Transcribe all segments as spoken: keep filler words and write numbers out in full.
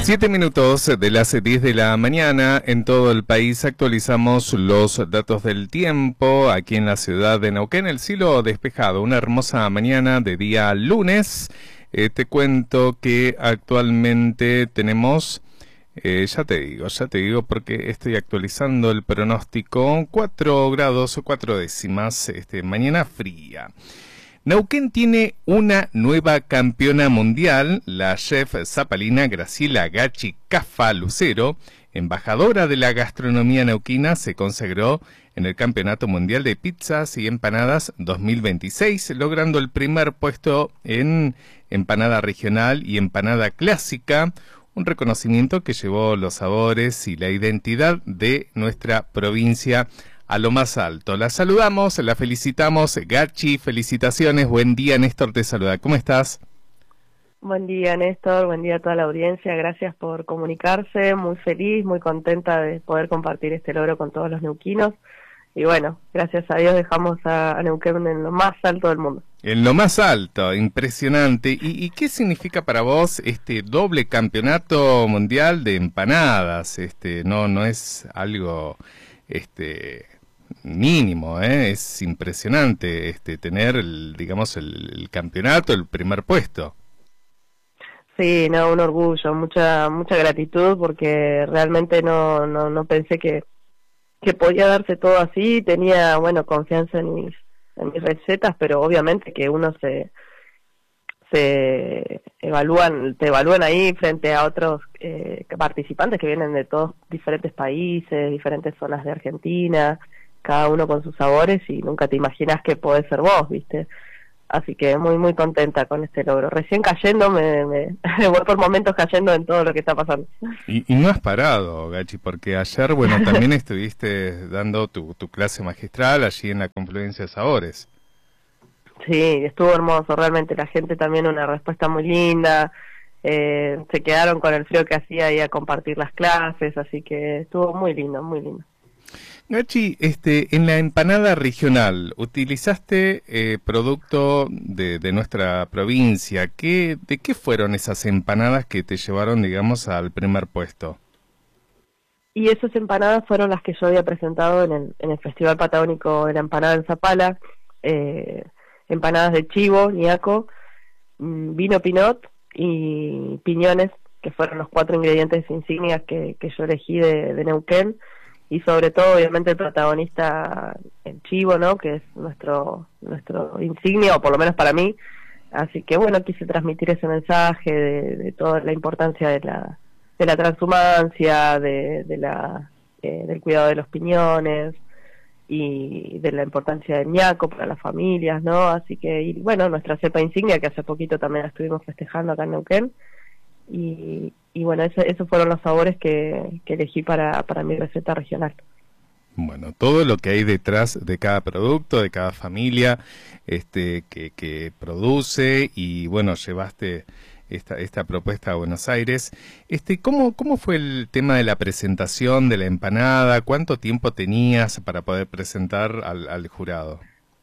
Siete minutos de las diez de la mañana en todo el país actualizamos los datos del tiempo. Aquí en la ciudad de Neuquén, el cielo despejado, una hermosa mañana de día lunes. Eh, te cuento que actualmente tenemos, eh, ya te digo, ya te digo porque estoy actualizando el pronóstico, cuatro grados o cuatro décimas, este, mañana fría. Neuquén tiene una nueva campeona mundial, la chef zapalina Graciela Gachi Cafa Lucero, embajadora de la gastronomía neuquina, se consagró en el Campeonato Mundial de Pizzas y Empanadas dos mil veintiséis, logrando el primer puesto en empanada regional y empanada clásica, un reconocimiento que llevó los sabores y la identidad de nuestra provincia a lo más alto. La saludamos, la felicitamos. Gachi, felicitaciones. Buen día, Néstor te saluda. ¿Cómo estás? Buen día, Néstor. Buen día a toda la audiencia. Gracias por comunicarse. Muy feliz, muy contenta de poder compartir este logro con todos los neuquinos. Y bueno, gracias a Dios dejamos a, a Neuquén en lo más alto del mundo. En lo más alto, impresionante. ¿Y, y qué significa para vos este doble campeonato mundial de empanadas? Este, no, no es algo este mínimo, ¿eh? Es impresionante este tener, el, digamos, el, el campeonato, el primer puesto. Sí, no, un orgullo, mucha mucha gratitud porque realmente no no no pensé que que podía darse todo así. Tenía, bueno, confianza en mis en mis recetas, pero obviamente que uno se se evalúan, te evalúan ahí frente a otros eh, participantes que vienen de todos diferentes países, diferentes zonas de Argentina, cada uno con sus sabores y nunca te imaginas que podés ser vos, ¿viste? Así que muy, muy contenta con este logro. Recién cayendo, me, me, me voy por momentos cayendo en todo lo que está pasando. Y, y no has parado, Gachi, porque ayer, bueno, también estuviste dando tu, tu clase magistral allí en la Confluencia de Sabores. Sí, estuvo hermoso, realmente la gente también una respuesta muy linda, eh, se quedaron con el frío que hacía ahí a compartir las clases, así que estuvo muy lindo, muy lindo. Gachi, este, en la empanada regional, utilizaste eh, producto de, de nuestra provincia. ¿Qué, ¿De qué fueron esas empanadas que te llevaron, digamos, al primer puesto? Y esas empanadas fueron las que yo había presentado en el, en el Festival Patagónico de la Empanada en Zapala, eh, empanadas de chivo, ñaco, vino pinot y piñones, que fueron los cuatro ingredientes insignias que, que yo elegí de, de Neuquén. Y sobre todo, obviamente, el protagonista, el chivo, ¿no? Que es nuestro nuestro insignia, o por lo menos para mí. Así que, bueno, quise transmitir ese mensaje de, de toda la importancia de la de la transhumancia, de, de la eh, del cuidado de los piñones y de la importancia del ñaco para las familias, ¿no? Así que, y bueno, nuestra cepa insignia, que hace poquito también la estuvimos festejando acá en Neuquén. Y, y bueno, eso, esos fueron los sabores que, que elegí para, para mi receta regional. Bueno, todo lo que hay detrás de cada producto, de cada familia este, que, que produce y bueno, llevaste esta, esta propuesta a Buenos Aires. Este, ¿cómo, ¿Cómo fue el tema de la presentación de la empanada? ¿Cuánto tiempo tenías para poder presentar al, al jurado?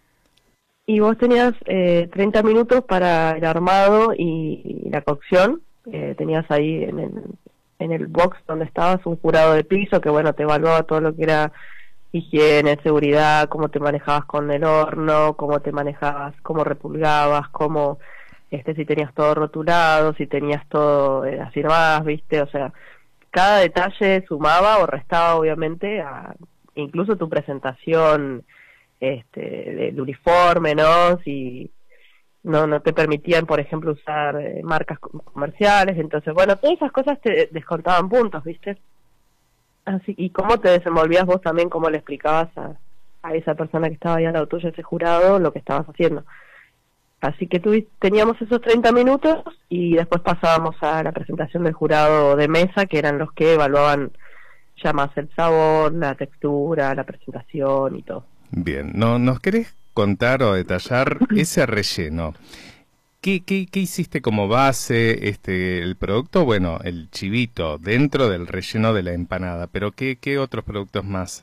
Y vos tenías eh, treinta minutos para el armado y, y la cocción. Eh, tenías ahí en el, en el box donde estabas un jurado de piso que, bueno, te evaluaba todo lo que era higiene, seguridad, cómo te manejabas con el horno, cómo te manejabas, cómo repulgabas, cómo, este, si tenías todo rotulado, si tenías todo eh, así nomás, ¿viste? O sea, cada detalle sumaba o restaba, obviamente, a incluso tu presentación este, del uniforme, ¿no? Si no no te permitían, por ejemplo, usar eh, marcas comerciales, entonces, bueno, todas esas cosas te descontaban puntos, ¿viste? Así, y cómo te desenvolvías vos también, cómo le explicabas a, a esa persona que estaba ahí al lado tuyo, ese jurado, lo que estabas haciendo. Así que tuvi, teníamos esos treinta minutos y después pasábamos a la presentación del jurado de mesa, que eran los que evaluaban ya más el sabor, la textura, la presentación y todo. Bien, ¿no nos querés contar o detallar ese relleno? ¿Qué, qué, qué hiciste como base este el producto? Bueno, el chivito dentro del relleno de la empanada, pero ¿qué, qué otros productos más?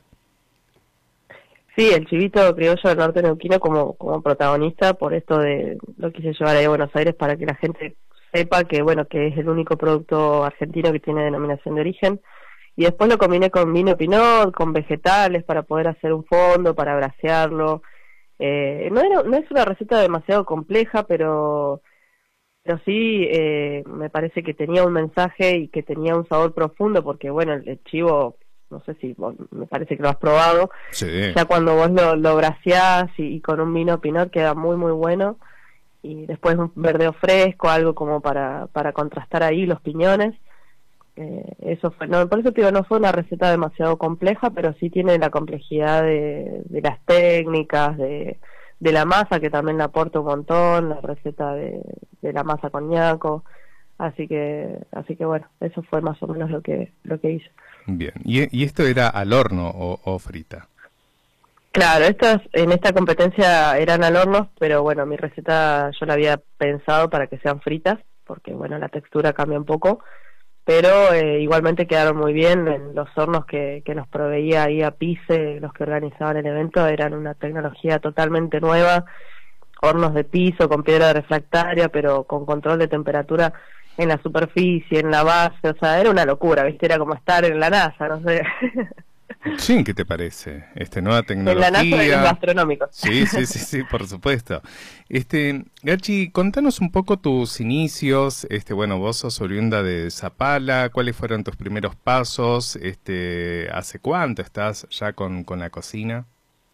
Sí, el chivito criollo del norte neuquino como, como protagonista, por esto de lo quise llevar ahí a Buenos Aires para que la gente sepa que, bueno, que es el único producto argentino que tiene denominación de origen. Y después lo combiné con vino pinot, con vegetales para poder hacer un fondo, para brasearlo. Eh, no, era, no es una receta demasiado compleja, pero, pero sí eh, me parece que tenía un mensaje y que tenía un sabor profundo, porque bueno, el, el chivo, no sé si vos, me parece que lo has probado, Sí. ya cuando vos lo, lo braseás y, y con un vino pinot queda muy muy bueno, y después un verdeo fresco, algo como para, para contrastar ahí los piñones. Eh, eso fue, no, por eso te digo, no fue una receta demasiado compleja, pero sí tiene la complejidad de, de las técnicas, de, de la masa, que también le aporta un montón, la receta de, de la masa con ñaco, así que, así que bueno, eso fue más o menos lo que, lo que hice. Bien, ¿y, y esto era al horno o, o frita? Claro, estas, en esta competencia eran al horno, pero bueno, mi receta yo la había pensado para que sean fritas, porque bueno, la textura cambia un poco, pero eh, igualmente quedaron muy bien. En los hornos que, que nos proveía ahí a Pice, los que organizaban el evento, eran una tecnología totalmente nueva, hornos de piso con piedra refractaria, pero con control de temperatura en la superficie, en la base, o sea, era una locura, ¿viste? Era como estar en la NASA, no sé. Sí, ¿qué te parece? Este, nueva tecnología. En la NASA de los gastronómicos. Sí, sí, sí, sí, por supuesto. Este, Gachi, contanos un poco tus inicios. Este, bueno, vos sos oriunda de Zapala. ¿Cuáles fueron tus primeros pasos? Este, ¿hace cuánto estás ya con, con la cocina?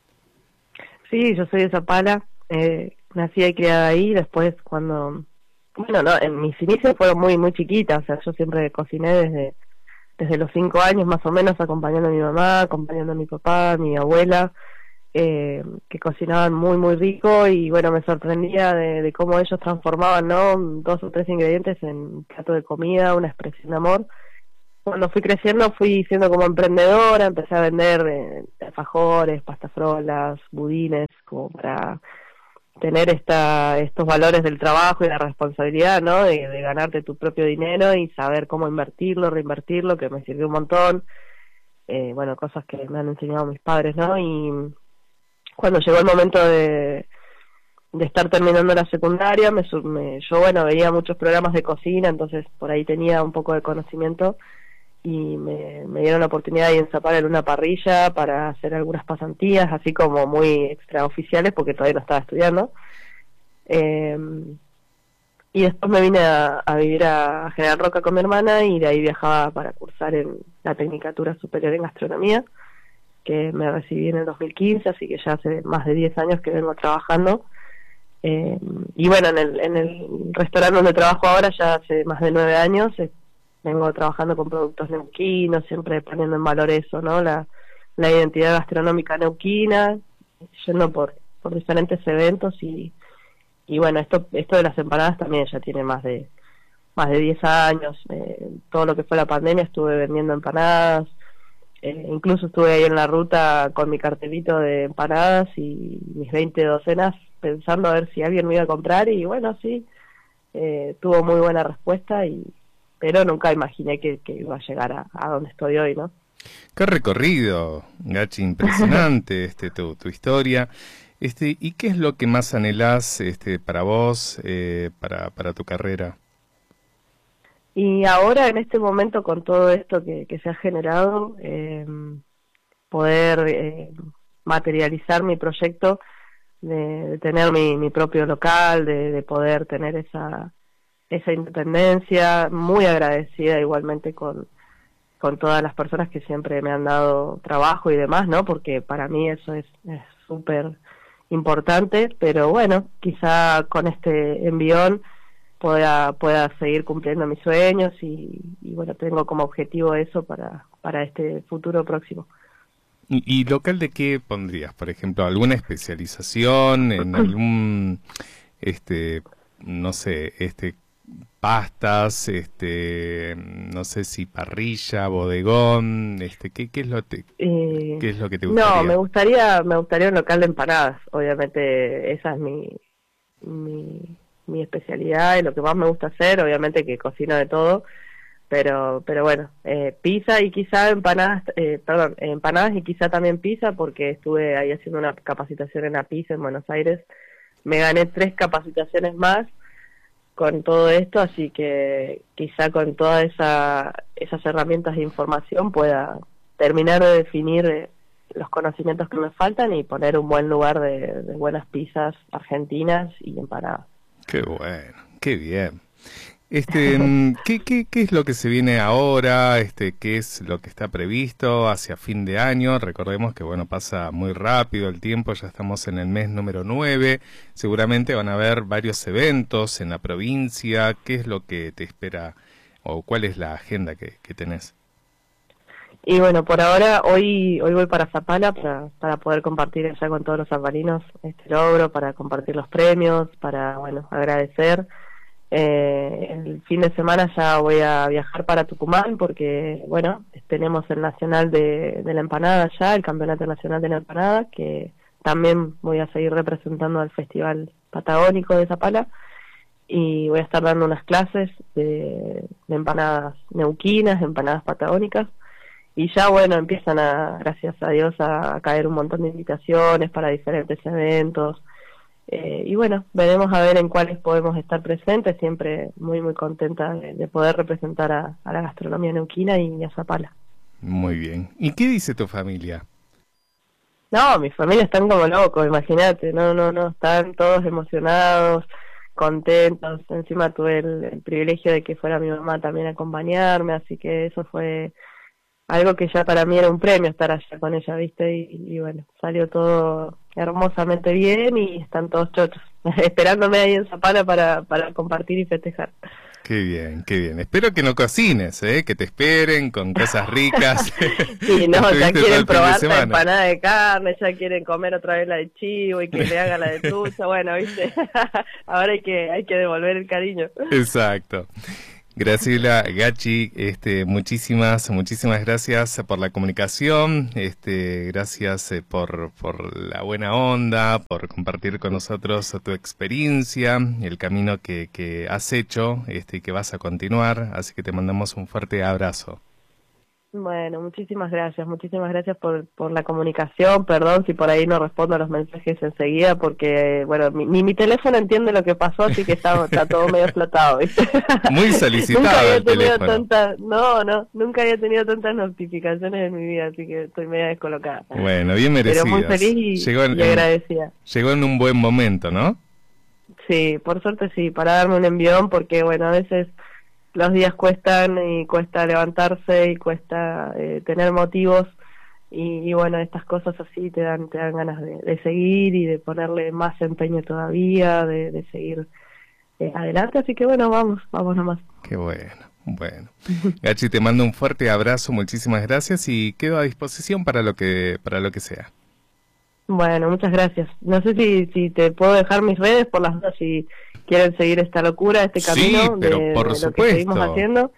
Sí, yo soy de Zapala. Eh, nací y criada ahí. Después, cuando, bueno, no, en mis inicios fueron muy, muy chiquitas. O sea, yo siempre cociné desde desde los cinco años más o menos, acompañando a mi mamá, acompañando a mi papá, a mi abuela, eh, que cocinaban muy muy rico, y bueno, me sorprendía de, de cómo ellos transformaban, ¿no?, dos o tres ingredientes en un plato de comida, una expresión de amor. Cuando fui creciendo fui siendo como emprendedora, empecé a vender eh, alfajores, pastafrolas, budines, como para tener esta, estos valores del trabajo y la responsabilidad, ¿no?, de, de ganarte tu propio dinero y saber cómo invertirlo, reinvertirlo, que me sirvió un montón. Eh, bueno, cosas que me han enseñado mis padres, ¿no? Y cuando llegó el momento de, de estar terminando la secundaria, me, me, yo, bueno, veía muchos programas de cocina, entonces por ahí tenía un poco de conocimiento, y me, me dieron la oportunidad de ensapar en una parrilla para hacer algunas pasantías, así como muy extraoficiales, porque todavía no estaba estudiando. Eh, y después me vine a, a vivir a General Roca con mi hermana, y de ahí viajaba para cursar en la Tecnicatura Superior en Gastronomía, que me recibí en el dos mil quince, así que ya hace más de diez años que vengo trabajando. Eh, y bueno, en el, en el restaurante donde trabajo ahora ya hace más de nueve años, eh, vengo trabajando con productos neuquinos, siempre poniendo en valor eso, ¿no?, la, la identidad gastronómica neuquina, yendo por, por diferentes eventos, y, y bueno, esto esto de las empanadas también ya tiene más de más de diez años. Eh, todo lo que fue la pandemia estuve vendiendo empanadas, eh, incluso estuve ahí en la ruta con mi cartelito de empanadas y mis veinte docenas, pensando a ver si alguien me iba a comprar, y bueno, sí, eh, tuvo muy buena respuesta, y pero nunca imaginé que, que iba a llegar a, a donde estoy hoy, ¿no? Qué recorrido, Gachi, impresionante este tu, tu historia. Este, ¿y qué es lo que más anhelás este para vos, eh, para para tu carrera? Y ahora, en este momento, con todo esto que, que se ha generado, eh, poder eh, materializar mi proyecto de, de tener mi, mi propio local, de, de poder tener esa esa independencia, muy agradecida igualmente con, con todas las personas que siempre me han dado trabajo y demás, ¿no?, porque para mí eso es súper importante, pero bueno, quizá con este envión pueda pueda seguir cumpliendo mis sueños, y, y bueno, tengo como objetivo eso para, para este futuro próximo. ¿Y, y local de qué pondrías? Por ejemplo, ¿alguna especialización en algún, este, no sé, este, pastas, este, no sé si parrilla, bodegón, este, ¿qué, qué es lo te, eh, qué es lo que te gustaría? No, me gustaría, me gustaría un local de empanadas. Obviamente esa es mi, mi, mi especialidad y lo que más me gusta hacer. Obviamente que cocino de todo, pero, pero bueno, eh, pizza y quizá empanadas, eh, perdón, empanadas y quizá también pizza, porque estuve ahí haciendo una capacitación en la pizza en Buenos Aires. Me gané tres capacitaciones más. con todo esto, así que quizá con todas esa, esas herramientas de información pueda terminar de definir eh, los conocimientos que me faltan y poner un buen lugar de, de buenas pizzas argentinas y empanadas. Qué bueno, qué bien. Este, ¿qué, qué, ¿Qué es lo que se viene ahora? Este, ¿qué es lo que está previsto hacia fin de año? Recordemos que, bueno, pasa muy rápido el tiempo, ya estamos en el mes número nueve. Seguramente van a haber varios eventos en la provincia. ¿Qué es lo que te espera o cuál es la agenda que, que tenés? Y bueno, por ahora, hoy hoy voy para Zapala para, para poder compartir allá con todos los zapalinos este logro, para compartir los premios, para, bueno, agradecer. Eh, el fin de semana ya voy a viajar para Tucumán porque, bueno, tenemos el Nacional de, de la Empanada ya, el Campeonato Nacional de la Empanada, que también voy a seguir representando al Festival Patagónico de Zapala, y voy a estar dando unas clases de, de empanadas neuquinas, empanadas patagónicas, y ya, bueno, empiezan a, gracias a Dios, a, a caer un montón de invitaciones para diferentes eventos. Eh, y bueno, veremos a ver en cuáles podemos estar presentes, siempre muy muy contenta de, de poder representar a, a la gastronomía neuquina y a Zapala. Muy bien. ¿Y qué dice tu familia? No, mi familia están como locos, imagínate, no, no, no, están todos emocionados, contentos, encima tuve el, el privilegio de que fuera mi mamá también a acompañarme, así que eso fue algo que ya para mí era un premio estar allá con ella, ¿viste? Y, y bueno, salió todo hermosamente bien y están todos chochos, esperándome ahí en Zapala para, para compartir y festejar. Qué bien, qué bien. Espero que no cocines, ¿eh? Que te esperen con cosas ricas. Sí, no, ya quieren probar la empanada de carne, ya quieren comer otra vez la de chivo y que le haga la de trucha, bueno, ¿viste? Ahora hay que, hay que devolver el cariño. Exacto. Graciela Gachi, este, muchísimas, muchísimas gracias por la comunicación, este, gracias eh, por, por la buena onda, por compartir con nosotros tu experiencia, el camino que, que has hecho, este, y que vas a continuar, así que te mandamos un fuerte abrazo. Bueno, muchísimas gracias, muchísimas gracias por, por la comunicación, perdón si por ahí no respondo a los mensajes enseguida, porque, bueno, mi, ni mi teléfono entiende lo que pasó, así que está, está todo medio explotado, ¿viste? Muy solicitado nunca había el tenido teléfono. Tanta, no, no, nunca había tenido tantas notificaciones en mi vida, así que estoy media descolocada. Bueno, bien merecidas. Pero muy feliz y, llegó en, y agradecida. Llegó en un buen momento, ¿no? Sí, por suerte sí, para darme un envión, porque, bueno, a veces los días cuestan y cuesta levantarse y cuesta eh, tener motivos y, y bueno, estas cosas así te dan te dan ganas de, de seguir y de ponerle más empeño todavía, de, de seguir eh, adelante, así que bueno, vamos, vamos nomás. Qué bueno, bueno. Gachi, te mando un fuerte abrazo, muchísimas gracias y quedo a disposición para lo que para lo que sea. Bueno, muchas gracias. No sé si, si te puedo dejar mis redes por las dudas si quieren seguir esta locura, este camino sí, pero de, por de supuesto. lo que seguimos haciendo.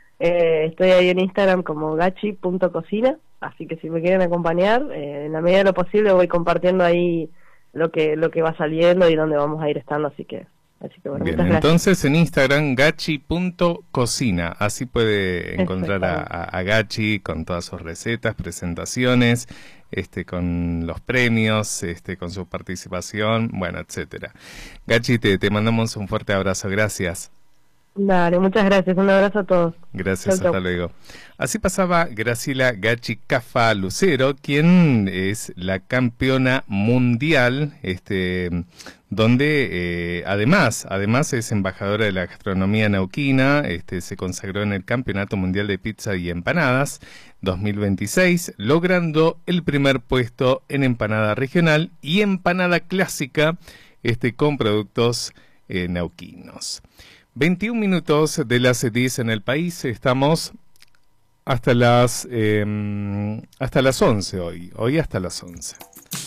Eh, estoy ahí en Instagram como gachi punto cocina, así que si me quieren acompañar, eh, en la medida de lo posible voy compartiendo ahí lo que lo que va saliendo y dónde vamos a ir estando, así que así que bueno, bien, muchas gracias. Entonces en Instagram gachi punto cocina, así puede encontrar a, a, a Gachi con todas sus recetas, presentaciones, este con los premios, este con su participación, bueno, etcétera. Gachi, te, te mandamos un fuerte abrazo, gracias. Dale, muchas gracias, un abrazo a todos. Gracias, chau, hasta chau. luego. Así pasaba Graciela Gachi Cafa Lucero, quien es la campeona mundial, este, donde eh, además, además es embajadora de la gastronomía neuquina, este, se consagró en el Campeonato Mundial de Pizza y Empanadas dos mil veintiséis, logrando el primer puesto en empanada regional y empanada clásica, este, con productos eh, neuquinos. veintiún minutos de las diez en el país, estamos hasta las eh, hasta las once hoy, hoy hasta las once.